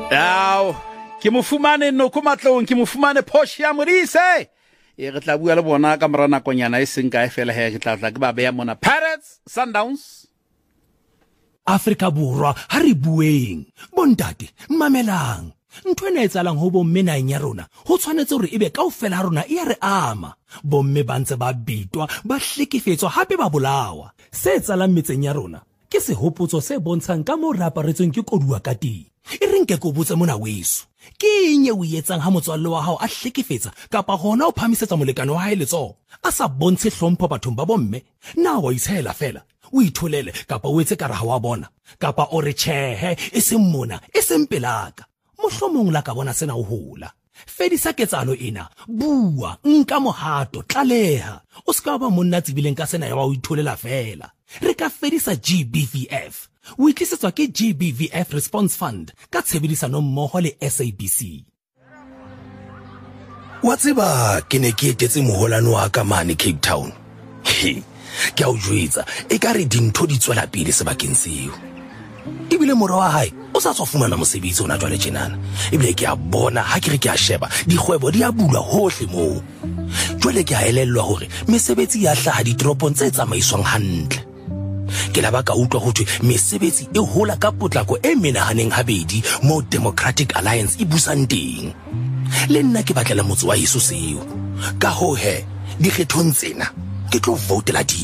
Ao, ke mofumane no ko matlong ke mofumane Portia Modise. Re tla bua le bona ka mora nakonyana e seng kae fela he ke tla ke ba beya mona Pirates Sundowns. Afrika Borwa ha re bueng bontate mmamelang ntwena etsalang ho bomme naeng ya rona ho tshwanetse hore ebe kaofela ha rona e re ama bomme ba ntse ba bitwa ba hlekefetswa hape ba bolawa se etsalang metseng ya rona ke sehopotso se bontshang ka mo re aparetsweng ke koduwa ka teng e reng ke go botse mona weso ke eng o etsang ha motswalle wa hao a hlekefetsa kapa hona o phamisetsa molekane wa hae letso a sa bontshe hlompho bathong ba bomme na wa itshela fela o itholele kapa o etse kara ha wa bona kapa o re chehe e seng mona e seng pelaka mohlomong la ka bona sena o hola fedisa ketsalo ena bua nka mohato tlaleha o ska ba monna tsibileng ka sena ya wa o itholela fela re ka fedisa GBVF o itlisetswa ke GBVF Response Fund ka tshebedisano mmoho le SABC. Wa tseba ke ne ke etetse moholano wa ka mane Cape Town. Ke a o jwetsa e ka re dintho di tswela pele sebakeng seo. Ebile mora wa hae o sa tswa fumana mosebetsi ona jwale tjenana. Ebile ke a bona ha ke re ke a sheba dikgwebo di a bulwa hohle moo. Jwale ke a elellwa hore mesebetsi ya hlaha ditoropong tse tsamaiswang hantle. Ke la ba ka utlwa ho thwe mesebetsi e hola ka potlako e menahaneng habedi mo Democratic Alliance e busang teng. Le nna ke batlela motse wa Yesu seo. Ka ho he dikgethong tsena ke tlo votela di